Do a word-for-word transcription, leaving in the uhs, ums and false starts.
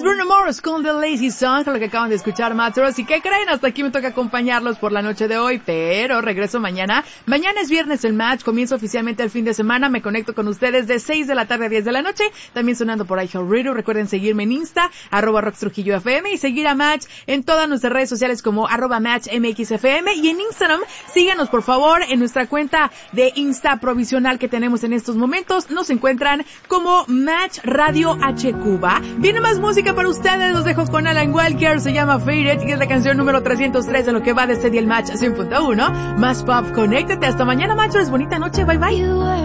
Bruno Mars con The Lazy Song, lo que acaban de escuchar, Matros. ¿Y qué creen? Hasta aquí me toca acompañarlos por la noche de hoy, pero regreso mañana. Mañana es viernes el match, comienza oficialmente el fin de semana. Me conecto con ustedes de seis de la tarde a diez de la noche, también sonando por iHeartRadio. Recuerden seguirme en Insta, arroba Rox Trujillo F M, y seguir a Match en todas nuestras redes sociales como arroba Match M X F M, y en Instagram, síganos por favor en nuestra cuenta de Insta provisional que tenemos en estos momentos. Nos encuentran como Match Radio H Cuba. Viene más música para ustedes, los dejo con Alan Walker, se llama Faded, y es la canción número trescientos tres de lo que va de este día el Match cien punto uno. Más pop, conéctate, hasta mañana, machos, bonita noche, bye bye.